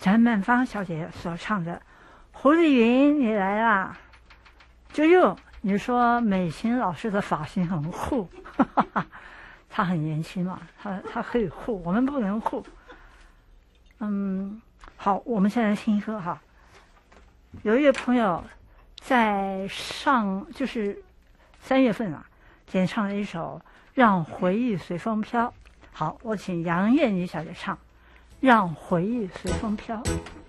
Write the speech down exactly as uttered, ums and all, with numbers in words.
张曼芳小姐所唱的《胡丽云你来啦》。啾啾，你说美琴老师的发型很酷，哈哈哈，她很年轻嘛，她她可以酷，我们不能酷。嗯，好，我们现在听歌哈。有一位朋友在上就是三月份啊，演唱了一首《让回忆随风飘》。好，我请杨燕妮小姐唱《让回忆随风飘》。